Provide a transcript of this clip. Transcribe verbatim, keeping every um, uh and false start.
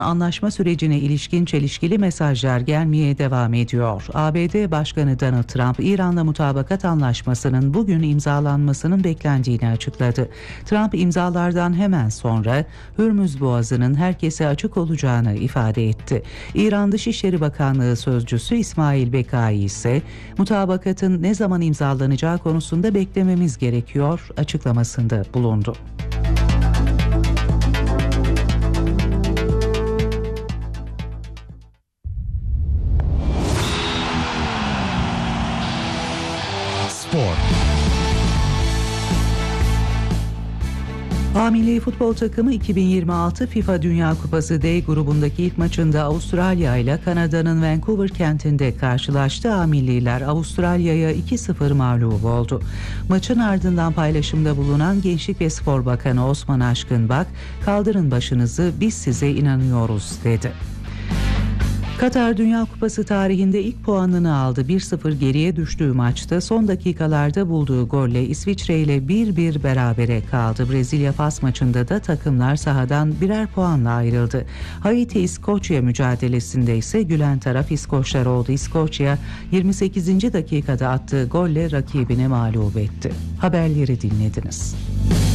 Anlaşma sürecine ilişkin çelişkili mesajlar gelmeye devam ediyor. A B D Başkanı Donald Trump, İran'la mutabakat anlaşmasının bugün imzalanmasının beklendiğini açıkladı. Trump imzalardan hemen sonra Hürmüz Boğazı'nın herkese açık olacağını ifade etti. İran Dışişleri Bakanlığı Sözcüsü İsmail Bekai ise mutabakatın ne zaman imzalanacağı konusunda beklememiz gerekiyor açıklamasında bulundu. Spor. A Milli Futbol Takımı iki bin yirmi altı FIFA Dünya Kupası D grubundaki ilk maçında Avustralya ile Kanada'nın Vancouver kentinde karşılaştı. A Milliler Avustralya'ya iki sıfır mağlup oldu. Maçın ardından paylaşımda bulunan Gençlik ve Spor Bakanı Osman Aşkınbak, "Kaldırın başınızı, biz size inanıyoruz" dedi. Katar Dünya Kupası tarihinde ilk puanını aldı. bir sıfır geriye düştüğü maçta son dakikalarda bulduğu golle İsviçre ile bir bir berabere kaldı. Brezilya-Fas maçında da takımlar sahadan birer puanla ayrıldı. Haiti-İskoçya mücadelesinde ise gülen taraf İskoçlar oldu. İskoçya yirmi sekizinci dakikada attığı golle rakibini mağlup etti. Haberleri dinlediniz.